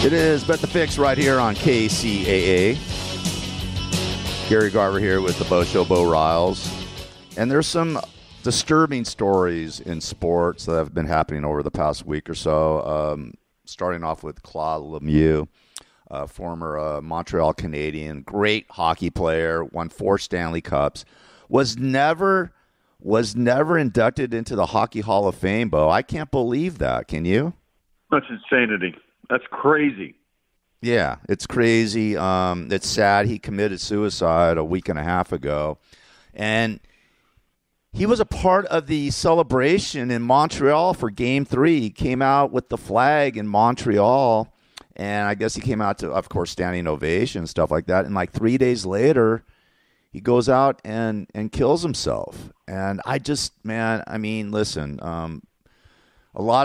It is Bet the Fix right here on KCAA. Gary Garver here with the Bo Show, Bo Riles. And there's some disturbing stories in sports that have been happening over the past week or so. Starting off with Claude Lemieux, former Montreal Canadian, great hockey player, won 4 Stanley Cups, was never inducted into the Hockey Hall of Fame, Bo. I can't believe that. Can you? That's insanity. That's crazy. Yeah, it's crazy. It's sad. He committed suicide a week and a half ago. And he was a part of the celebration in Montreal for Game 3. He came out with the flag in Montreal. And I guess he came out to, of course, standing ovation and stuff like that. And like 3 days later, he goes out and kills himself. And I just, man, I mean, listen, a lot